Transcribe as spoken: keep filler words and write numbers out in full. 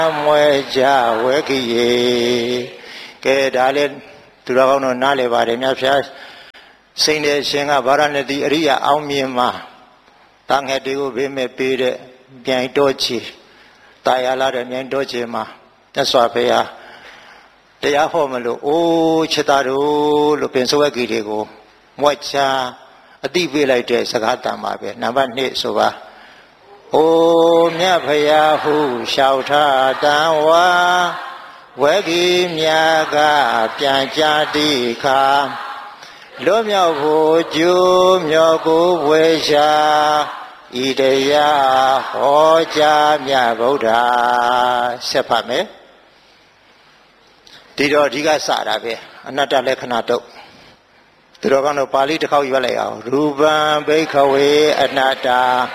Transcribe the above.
မွဲကြဝဲကြီးရေကဲဒါလည်းသူတော်ကောင်းတို့နားလည်ပါတယ်မြတ်ဖျားစိန်တဲ့ရှင်ကဗာရဏသီအရိယာအောင်မြင်မှာတန်ငယ်တွေကိုဘေးမဲ့ပေးတဲ့မြိုင်တော်ချီတာယာလာတဲ့မြိုင်တော်ချီမှာမြတ်စွာဘုရားတရားဟောမလို့အိုးချစ်သားတို့လို့ပင်စဝက်ကြီးတွေကိုမွက်ချအတိပေးလိုက်တဲ့စကားတန်ပါပဲနံပါတ်နှစ်ဆိုပါအိုးမြတ်ဖရာဟုလျှောက်ထားတန်ဝါဝဲကြီးမြတ်ကပြန်ကြတိခါလွတ်မြောက်ဖို့ကျိုးမြောက်ကိုဝေရှာဤတရားဟောကြားမြတ်ဗုဒ္ဓဆက်ဖတ်မယ်ဒီတော့ဒီကစတာပဲအနတ္တလက္ခဏာတော့သူတော်ကောင်းတို့ပါဠိတစ်ခေါက်ရွတ်လိုက်အောင်ရူပံဘိက္ခဝေအနတ္တ